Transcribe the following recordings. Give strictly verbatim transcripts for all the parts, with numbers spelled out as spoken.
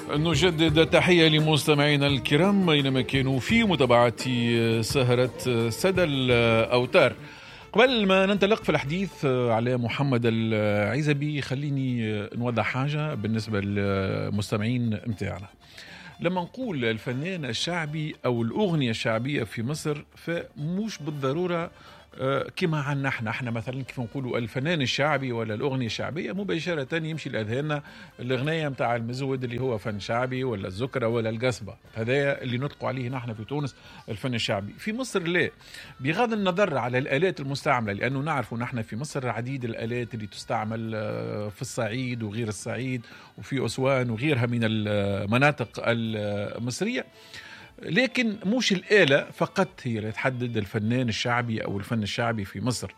نجدد تحية لمستمعينا الكرام أينما كانوا في متابعة سهرة سدى الأوتار. قبل ما ننطلق في الحديث على محمد العزبي خليني نوضح حاجة بالنسبة للمستمعين متاعنا. لما نقول الفنان الشعبي أو الأغنية الشعبية في مصر فمش بالضرورة كما عنا احنا احنا مثلا كيف نقولوا الفنان الشعبي ولا الاغنيه الشعبيه مباشره يمشي لاذهاننا الاغنيه نتاع المزود اللي هو فن شعبي ولا الزكره ولا القصبه، هذا اللي نطلقوا عليه نحن في تونس الفن الشعبي. في مصر لا، بغض النظر على الالات المستعمله، لانه نعرف نحن في مصر عديد الالات اللي تستعمل في الصعيد وغير الصعيد وفي اسوان وغيرها من المناطق المصريه، لكن مش الآلة فقط هي اللي تحدد الفنان الشعبي أو الفن الشعبي في مصر،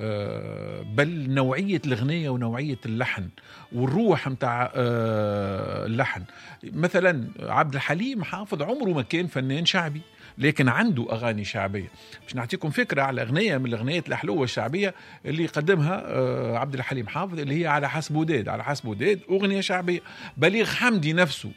بل نوعية الأغنية ونوعية اللحن والروح متاع اللحن. مثلا عبد الحليم حافظ عمره ما كان فنان شعبي، لكن عنده أغاني شعبية. مش نعطيكم فكرة على أغنية من الأغنيات الحلوة الشعبية اللي قدمها عبد الحليم حافظ، اللي هي على حسب وداد. على حسب وداد أغنية شعبية. بليغ حمدي نفسه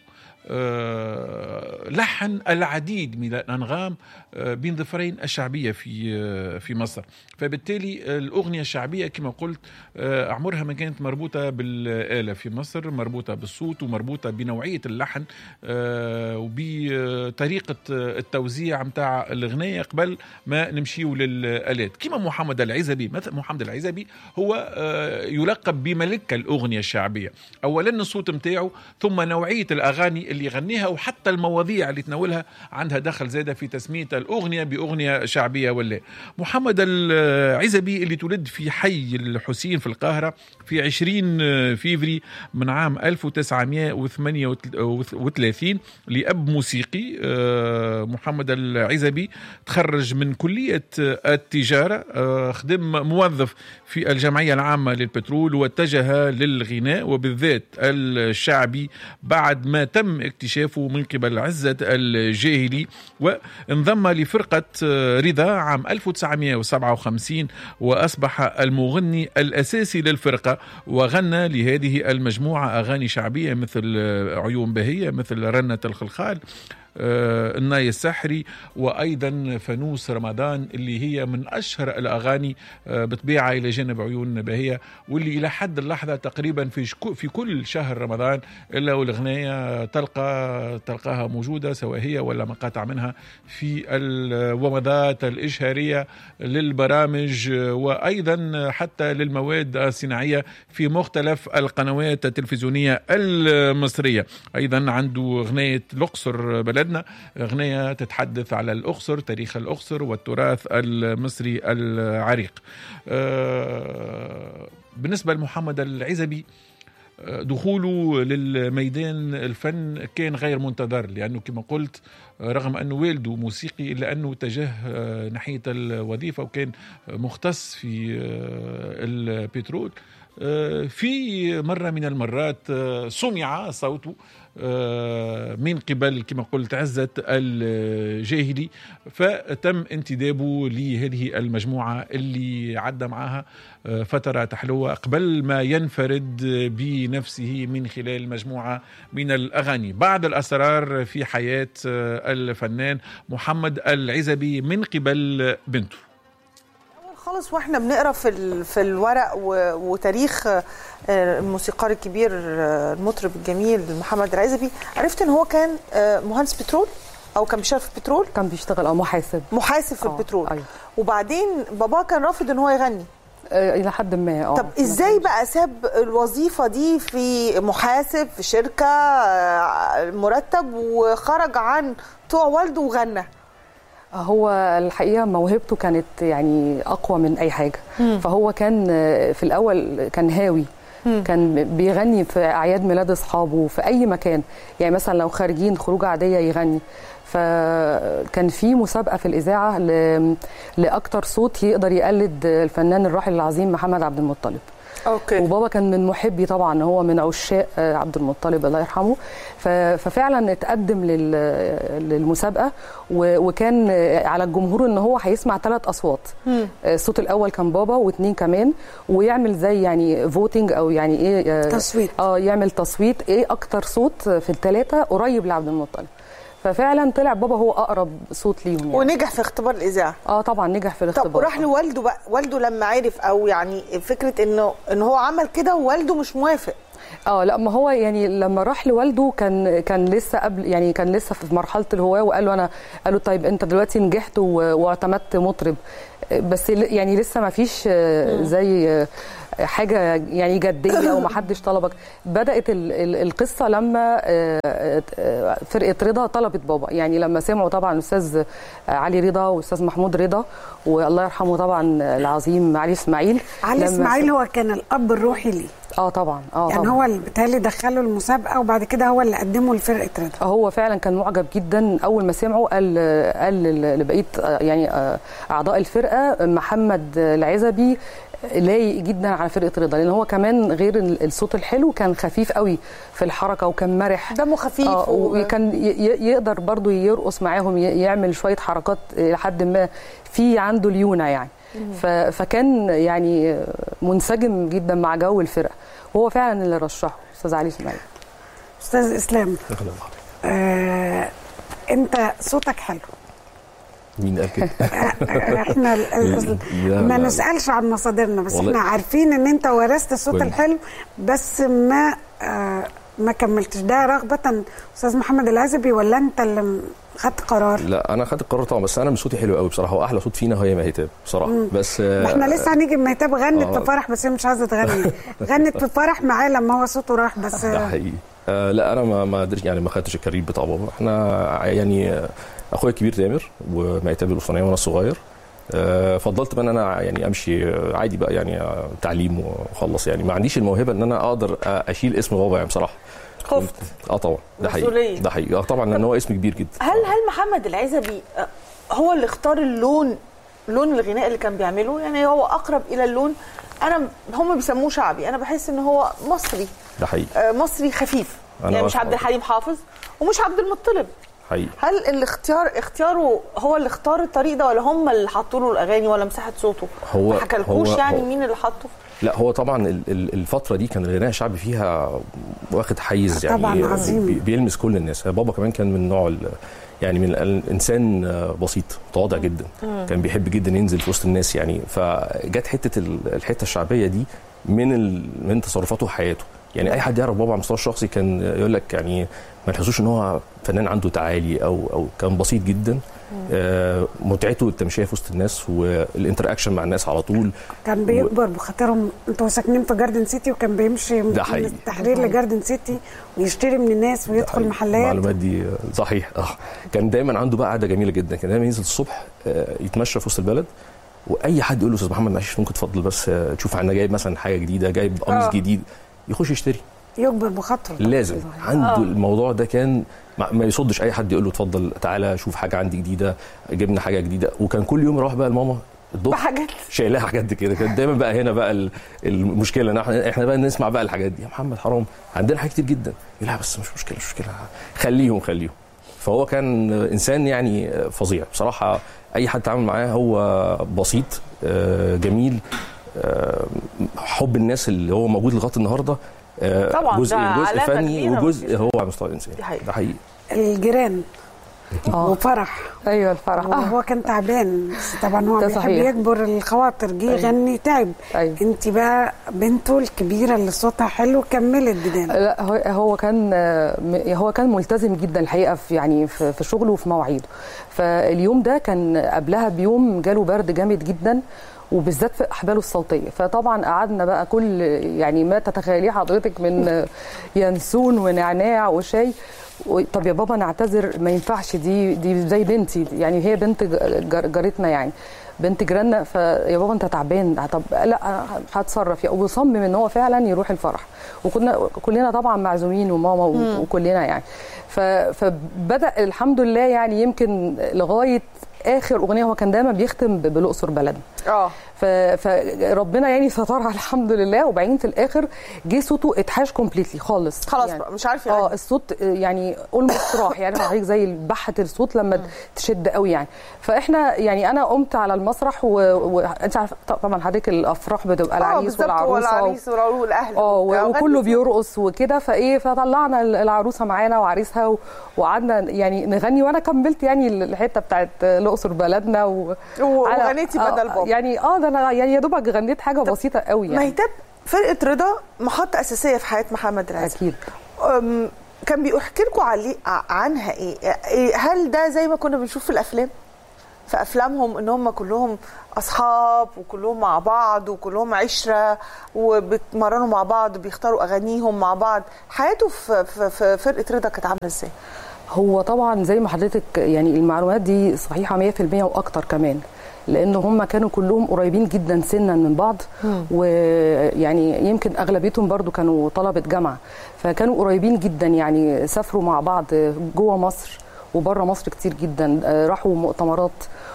أه لحن العديد من الأنغام أه بين ظفرين الشعبية في أه في مصر. فبالتالي الأغنية الشعبية كما قلت أه عمرها ما كانت مربوطة بالآلة في مصر، مربوطة بالصوت ومربوطة بنوعية اللحن أه وبطريقة التوزيع متاع الأغنية قبل ما نمشيو للآلات. كما محمد العزبي، مثل محمد العزبي هو أه يلقب بملك الأغنية الشعبية. أولا الصوت متاعه، ثم نوعية الأغاني اللي يغنيها، وحتى المواضيع اللي تناولها عندها دخل زادة في تسمية الأغنية بأغنية شعبية. ولا محمد العزبي اللي تولد في حي الحسين في القاهرة في عشرين فيفري من عام ألف وتسعمائة وثمانية وثلاثين لأب موسيقي. محمد العزبي تخرج من كلية التجارة، خدم موظف في الجمعية العامة للبترول، واتجه للغناء وبالذات الشعبي بعد ما تم اكتشافه من قبل عزة الجاهلي، وانضم لفرقة رضا عام ألف وتسعمائة وسبعة وخمسين وأصبح المغني الأساسي للفرقة، وغنى لهذه المجموعة أغاني شعبية مثل عيون بهية، مثل رنة الخلخال، آه الناي السحري، وأيضا فانوس رمضان اللي هي من أشهر الأغاني آه بطبيعة إلى جانب عيون بهية، واللي إلى حد اللحظة تقريبا في في كل شهر رمضان إلا والأغنية تلقى تلقاها موجودة، سواء هي ولا مقاطع منها في الومضات الإشهارية للبرامج، وأيضا حتى للمواد الصناعية في مختلف القنوات التلفزيونية المصرية. أيضا عنده أغنية الأقصر بلد، أغنية تتحدث على الأقصر، تاريخ الأقصر والتراث المصري العريق. بالنسبة لمحمد العزبي دخوله للميدان الفن كان غير منتظر، لأنه كما قلت رغم أنه والده موسيقي إلا أنه اتجه ناحية الوظيفة وكان مختص في البترول. في مرة من المرات سمع صوته من قبل كما قلت عزة الجاهلي، فتم انتدابه لهذه المجموعة اللي عدى معها فترة حلوة قبل ما ينفرد بنفسه من خلال مجموعة من الأغاني. بعض الأسرار في حياة الفنان محمد العزبي من قبل بنته. خالص واحنا بنقرا في في الورق وتاريخ الموسيقار الكبير المطرب الجميل محمد العزبي، عرفت ان هو كان مهندس بترول او كان بيشتغل في البترول، كان بيشتغل او محاسب محاسب في البترول. أيوة. وبعدين بابا كان رافض ان هو يغني الى حد ما. اه طب ازاي بقى ساب الوظيفه دي في محاسب في شركه مرتب وخرج عن طوع والده وغنى؟ هو الحقيقة موهبته كانت يعني أقوى من أي حاجة. مم. فهو كان في الأول كان هاوي. مم. كان بيغني في أعياد ميلاد أصحابه في أي مكان، يعني مثلا لو خارجين خروجة عادية يغني. فكان في مسابقة في الإذاعة لأكتر صوت يقدر يقلد الفنان الراحل العظيم محمد عبد المطلب. أوكي. وبابا كان من محبي طبعا، هو من عشاق عبد المطلب الله يرحمه. ففعلا اتقدم للمسابقه وكان على الجمهور ان هو هيسمع ثلاث اصوات. مم. الصوت الاول كان بابا واثنين كمان، ويعمل زي يعني فوتنج او يعني ايه تصويت اه يعمل تصويت ايه اكتر صوت في الثلاثه قريب لعبد المطلب. ففعلا طلع بابا هو اقرب صوت ليهم يعني. ونجح في اختبار الاذاعه. اه طبعا نجح في الاختبار. طب وراح لوالده بقى، والده لما عرف او يعني فكره انه ان هو عمل كده ووالده مش موافق. اه لا، ما هو يعني لما راح لوالده كان كان لسه قبل، يعني كان لسه في مرحله الهواه، وقال له انا قال له طيب انت دلوقتي نجحت واعتمدت مطرب، بس يعني لسه ما فيش زي حاجه يعني جديه او ما حدش طلبك. بدات القصه لما فرقه رضا طلبت بابا، يعني لما سمعوا طبعا الاستاذ علي رضا والاستاذ محمود رضا والله يرحمه طبعا العظيم علي اسماعيل. علي اسماعيل هو كان الاب الروحي ليه. اه طبعا اه يعني طبعًا. هو اللي بالتالي دخله المسابقه وبعد كده هو اللي قدمه لفرقه رضا. هو فعلا كان معجب جدا اول ما سمعه، قال قال لبقيه يعني اعضاء الفرقه محمد العزبي لايق جدا على فرقه رضا، لان هو كمان غير الصوت الحلو كان خفيف قوي في الحركه وكان مرح دمه خفيف آه وكان يقدر برضو يرقص معاهم، يعمل شويه حركات لحد ما في عنده ليونه يعني. فكان يعني منسجم جدا مع جو الفرقه، وهو فعلا اللي رشحه استاذ علي اسماعيل. استاذ اسلام، آه انت صوتك حلو. مين قال كده؟ احنا ما نسالش عن مصادرنا، بس احنا عارفين ان انت ورثت الصوت الحلو، بس ما آه ما كملتش. ده رغبه استاذ محمد العزبي ولا انت اللي خدت قرار؟ لا انا خدت القرار طبعا، بس انا من صوتي حلو قوي بصراحه، واحلى صوت فينا هي مهتاب بصراحه. مم. بس ما احنا لسه هنيجي مهتاب غنت آه. في فرح، بس هي مش عايزه تغني. غنت في فرح معاه لما هو صوته راح بس. ده حقيقي. آه لا انا ما ما يعني ما خدتش الكارير بتاع بابا. احنا يعني اخويا الكبير تامر ومهتاب الاسطنيه وانا صغير، آه فضلت بقى ان انا يعني امشي عادي بقى يعني تعليم وخلص، يعني ما عنديش الموهبه ان انا اقدر اشيل اسم بابا يعني بصراحه. خفت؟ اه طبعا ده حقيقي، ده حقيقي. اه طبعا لان هو اسم كبير جدا. هل هل محمد العزبي هو اللي اختار اللون، لون الغناء اللي كان بيعمله؟ يعني هو اقرب الى اللون، انا هم بيسموه شعبي، انا بحس ان هو مصري. ده حقيقي. مصري خفيف، يعني مش عبد الحليم حافظ ومش عبد المطلب. حقيقي. هل الاختيار اختياره هو اللي اختار الطريق ده، ولا هم اللي حطوا له الاغاني، ولا مساحه صوته؟ هو ما حكالكوش يعني هو مين اللي حطه؟ لا هو طبعا الفتره دي كان الغناء الشعبي فيها واخد حيز يعني طبعا عظيم، بيلمس كل الناس. بابا كمان كان من نوع يعني من الانسان بسيط متواضع جدا، مم. كان بيحب جدا ينزل في وسط الناس يعني. فجت حته الحته الشعبيه دي من من تصرفاته وحياته. يعني اي حد يعرف بابا على المستوى الشخصي كان يقول لك يعني ما تحسوش ان هو فنان عنده تعالي او او كان بسيط جدا. آه متعته التمشيه في وسط الناس والانتراكشن مع الناس على طول. كان بيكبر و... بخاطرهم. انتوا ساكنين في جاردن سيتي، وكان بيمشي من التحرير لجاردن سيتي ويشتري من الناس ويدخل محلات. المعلومات دي صحيح. اه كان دايما عنده بقى قعده جميله جدا، كان دايما ينزل الصبح آه يتمشى في وسط البلد، واي حد يقول له استاذ محمد معلش ممكن تفضل بس آه تشوف عنا جايب مثلا حاجه جديده، جايب قميص جديد، يخش يشتري، يكبر بخاطره لازم. عنده آه. الموضوع ده كان ما يصدش اي حد يقول له اتفضل تعالى شوف حاجه عندي جديده، جبنا حاجه جديده. وكان كل يوم يروح بقى لماما الظهر بحاجات شايلها حاجات كده. كانت دايما بقى هنا بقى المشكله احنا احنا بقى نسمع بقى الحاجات دي، يا محمد حرام عندنا حاجات كتير جدا. لا بس مش مشكله مش مشكله خليهم خليهم. فهو كان انسان يعني فظيع بصراحه. اي حد تعامل معاه هو بسيط جميل، حب الناس اللي هو موجود لغايه النهارده. طبعا جزء جزء فني وجزء هو على مستوى الانساني. ده حقيقي. الجيران وفرح. ايوه الفرح. هو كان تعبان، بس طبعا هو بيحب يجبر الخواطر، جه يغني تعب. أيوة. انت بقى بنته الكبيره اللي صوتها حلو كملت بدال. لا هو كان هو كان ملتزم جدا الحقيقه في يعني في شغله وفي مواعيده. فاليوم ده كان قبلها بيوم جاله برد جامد جدا، وبالذات في احباله الصوتيه. فطبعا قعدنا بقى كل يعني ما تتخيليه حضرتك من ينسون ونعناع وشاي. طب يا بابا نعتذر ما ينفعش، دي دي زي بنتي يعني، هي بنت جارتنا يعني. بنت جيراننا، فيا بابا انت تعبان، طب لا هتصرف، وصمم ان هو فعلا يروح الفرح. وكنا كلنا طبعا معزومين وماما وكلنا يعني. فبدا الحمد لله يعني يمكن لغايه اخر اغنيه هو كان دايما بيختم بالاقصر بلدنا. اه فربنا يعني سترها الحمد لله. وبعدين في الاخر جه صوته اتحاش كومبليتلي خالص، خلاص يعني بقى مش عارف يعني. اه الصوت يعني اولموست راح، يعني حضرتك زي بحه الصوت لما تشد قوي يعني. فاحنا يعني انا قمت على المسرح وانت عارفه طبعا حضرتك الافراح بتبقى العريس والعروسه والعريس والاهل اه وكله بيرقص وكده، فايه فطلعنا العروسه معانا وعريسها وقعدنا يعني نغني، وانا كملت يعني الحته بتاعت الاقصر بلدنا و... وغنيتي بدل بابا يعني اه ده انا يعني يا دوبك غنيت حاجه بسيطه قوي يعني. مهتاب فرقه رضا محطه اساسيه في حياه محمد العزبي اكيد. كان بيحكي لكم علي عنها ايه؟ هل ده زي ما كنا بنشوف في الافلام في افلامهم ان هم كلهم اصحاب وكلهم مع بعض وكلهم عشره وبيتمرنوا مع بعض وبيختاروا اغانيهم مع بعض؟ حياته في, في, في فرقه رضا كانت عامله ازاي؟ هو طبعا زي ما حضرتك يعني المعلومات دي صحيحه مية في المية واكتر كمان، لان هم كانوا كلهم قريبين جدا سنا من بعض، ويعني يمكن اغلبيتهم برضو كانوا طلبه جامعه، فكانوا قريبين جدا يعني. سافروا مع بعض جوه مصر وبره مصر كتير جدا، راحوا مؤتمرات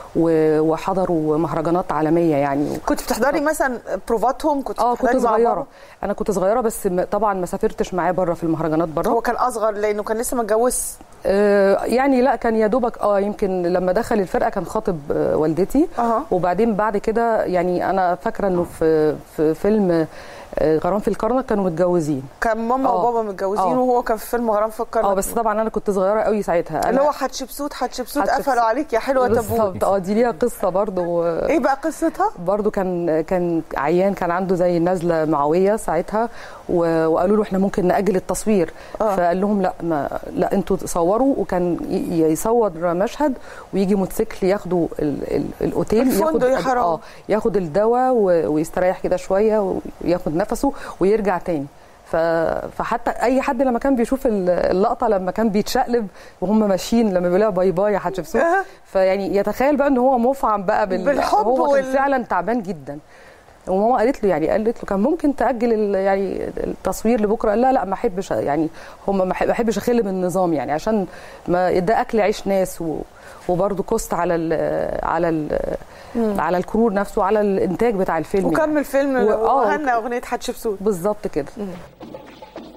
وحضروا مهرجانات عالميه يعني. كنت بتحضري مثلا بروفاتهم؟ كنت اه كنت صغيره، انا كنت صغيره بس طبعا ما سافرتش معاه بره في المهرجانات بره. هو كان اصغر لانه كان لسه ما اتجوزش؟ آه يعني لا كان يا دوبك اه يمكن لما دخل الفرقه كان خاطب آه والدتي. أه. وبعدين بعد كده يعني انا فاكره انه في في فيلم غرام في الكرنك كانوا متجوزين، كان ماما أوه. وبابا متجوزين أوه. وهو كان في فيلم غرام في الكرنك. اه بس طبعا انا كنت صغيره قوي ساعتها. اللي هو حتشبسوت حتشبسوت قفلوا عليك يا حلوه تابوت. اه دي ليها قصه برضو. ايه بقى قصتها؟ برضو كان كان عيان، كان عنده زي نزله معويه ساعتها، وقالوا له احنا ممكن ناجل التصوير. أوه. فقال لهم لا ما لا انتوا تصوروا، وكان يصور مشهد ويجي موتوسيكل ياخدوا الاوتيل، ياخد اه ياخد الدواء ويستريح كده شويه وياخد نفسه ويرجع تاني. فحتى اي حد لما كان بيشوف اللقطه لما كان بيتشقلب وهم ماشيين لما بيقولوا باي باي يا حتشبسوت، فيعني يتخيل بقى ان هو مفعم بقى بالحب. هو كان وال... فعلا تعبان جدا. وماما قالت له يعني قالت له كان ممكن تاجل يعني التصوير لبكره. قال لا لا ما احبش يعني هم ما احبش اخل بالنظام يعني، عشان ما ده اكل عيش ناس و... وبرده كوست على ال على ال على الكرو نفسه وعلى الانتاج بتاع الفيلم وكمل يعني. فيلم وغنى اغنيه حتشبسوت بالظبط كده.